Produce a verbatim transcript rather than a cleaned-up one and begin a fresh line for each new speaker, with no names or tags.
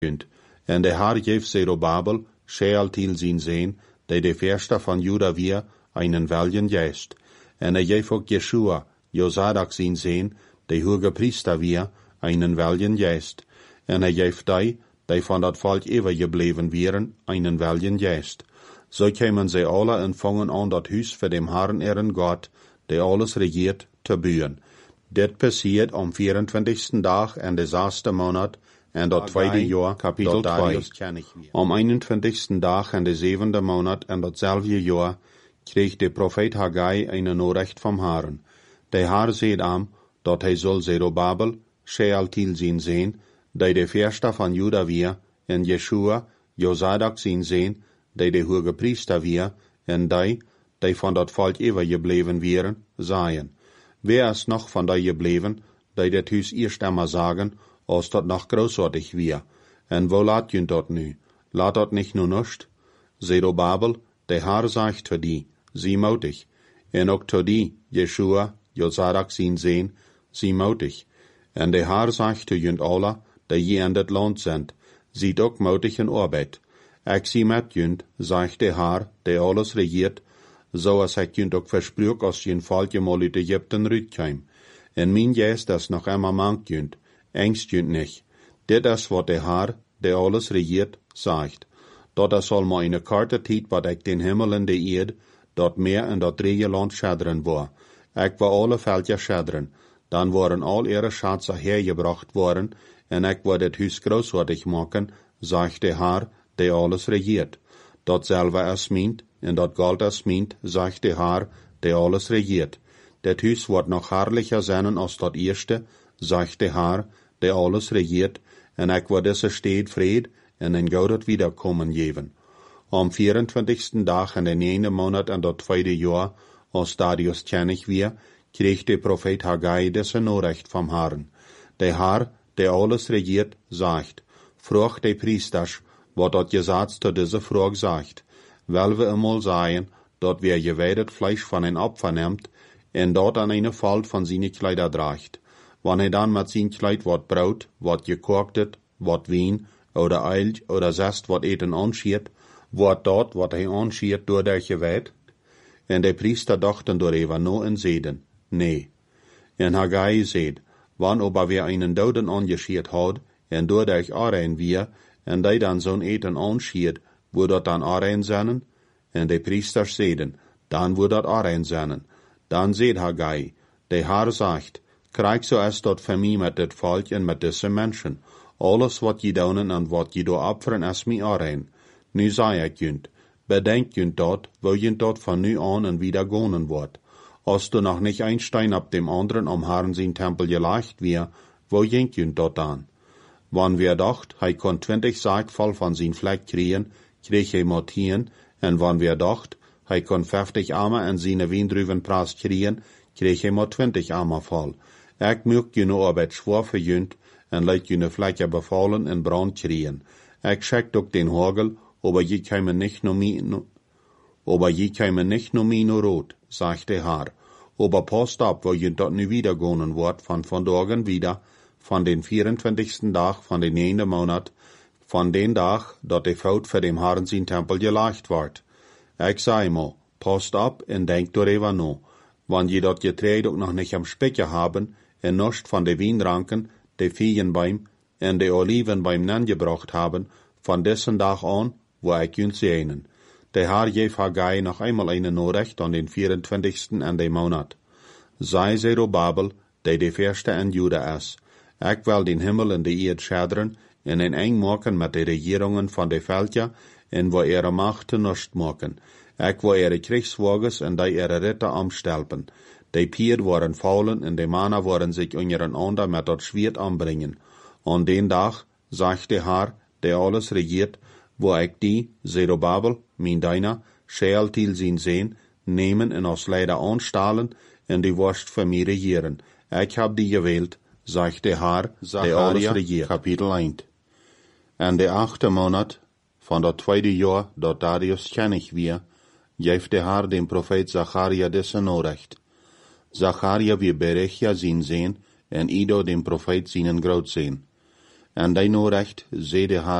kunt. En de Haar geeft Zerubabel, Shealtiel zien zijn, die de verste van Juda weer, einen weljen geest. En hij geeft ook Jeshua, Josadak zien zijn, de hoge priester weer, einen weljen geest. En hij geeft die, die van dat volk overgebleven wären, einen weljen geest. So kämen sie alle empfangen an dat huis voor dem Herrn ihren Gott, der alles regiert, te buien. Dit passiert am vierentwintigsten Dag en de zesde Monat en dat tweede jaar, kapitel twee. Am einentwintigsten Dag en de zevende Monat en datzelfde jaar kreeg de profeet Haggai eine Nachricht vom Herrn. Der Herr seht am, dat hij soll Zerubabel, Shealtiel zien zijn, die de verste van Juda weer, en Jeshua, Josadak zien zijn, die de hoge priester weer, en die, die van dat volk overgebleven wären, seien. Wer is nog van die gebleven, die dit huis eerst einmal sagen, als dat nog großartig weer? En wo laat je dat nu? Laat dat nicht nur nicht? Zerubabel, de Herr sagt für die, sie mutig. En ook to die, Jeshua, Josadak zien zijn, sie mutig. En de Herr sagt to junt alle, die je in dit land sind, ziet ook mutig in arbeid. Ik zie met junt, sagt de Herr, die alles regiert, zoals ik junt ook versprüch, als je een volk mal uit Egypten rütkeim. En mijn geest is nog immer mank junt, engst junt nicht. Dit is wat de Herr, die alles regiert, sagt. Dat is al maar een korte tijd wat ik den Himmel en de Erde, dat meer en dat drie land schaderen war. Ik war alle veldje schaderen. Dan waren al ihre Schatze hergebracht worden, en ik word het huis großartig maken, sagt de Herr, die alles regiert. Datzelfde is meent, en dat Gold is meent, sagt de Herr, die alles regiert. Dat huis wordt nog herrlicher zijn als dat eerste, sagt de Herr, die alles regiert, en ik word deze steed vrede en een gouden wiederkommen geven. Am vierentwintigsten Dag in de negende Monat en dat tweede jaar, als Darius kennig weer, kreeg de profeet Haggai deze Nachricht vom Herrn. De Herr, die alles regiert, sagt, vroeg de priesters, wat dat Gesetz zu dieser Frage sagt. Weil wir einmal sagen, dat wer geweidet Fleisch von ein Opfer nimmt, en dort an eine Falt von seine Kleider draagt. Wann er dann mit sein Kleid wat Brot, wat gekochtet, wat Wein, oder Eilch, oder Zest wat eten anschiert, wordt dort wat hij anschiert door der geweid? En de priester dachten door even no en zeiden, nee. En Haggai zeid, wann aber wer einen Doden angeschiert had, en door der arein wir, en die dan zo'n eten anschiert, wo dat dan arein zennen? En de priesters zeiden, dan wo dat arein zennen. Dan zeid Haggai, de Herr sagt, krijg zo es dat voor mij met dit volk en met deze mensen. Alles wat je doen en wat je door opferen is mij arein. Nu zei ik junt, bedenk junt dat, wo junt dat van nu aan en wieder gonen wordt. Als du noch nicht ein Stein ab dem anderen am Herrn sein Tempel gelegt wir, wo jenk junt dat aan? Wann wir dacht, hij kon twintig Sack voll von sein Fleck kriegen, kreeg hij maar tien, en wann wir dacht, hij kon vijftig Arme en seine Wiendruvenpras kriegen, kreeg hij maar twintig Arme voll. Ik möcht je nu arbeid schwor für junt, en leid je Flecke bevallen en brand kriegen. Ik schickt ook den Hagel, aber je käme nicht nur mi, no, aber je käme nicht nur mi no rot, sagt der Herr. Aber passt ab, wo je dort nu wieder gonen wird, von von dagen wieder, von den vierentwintigsten Tag, von den negenden Monat, von den Tag, dat de Fout für dem Herrn sein Tempel gelegt wird. Ich sei mo, passt ab en denkt darüber no. Wann je dat Getreide ook noch nicht am Specke haben, en nicht von de Wienranken, de Feigenbeim en de Oliven beim Nen gebracht haben, von dessen Tag an, wo ich junt sehnen. Der Herr gef Haggai noch einmal eine Nachricht an den vierentwintigsten en de Monat. Sei Zerubabel, die de verste en Juda is. Ik wil den Himmel en de Erde schaderen en een eng maken met de regierungen van de veldja en wo ihre Macht nust maken. Ik wil ihre Kriegswagens en die ihre Ritter amstelpen. De Pier waren faulen en de Männer waren sich untereinander met dat Schwert anbringen. An den Tag, sagt der Herr, der alles regiert, wo ich die, Zerubabel, mein deiner, Shealtiel zien sehen, nehmen en als Leider anstahlen en die worst für mich regieren. Ich hab die gewählt, sagt der Herr, der alles regiert. Kapitel eins. En de achte Monat, von dat tweede Jahr, dat Darius kennig wir, geeft der Herr dem Prophet Zacharia deze Nachricht. Zacharia wie Berechia zien sehen, en Ido dem Prophet seinen Groot sehen. en de no recht, zede haar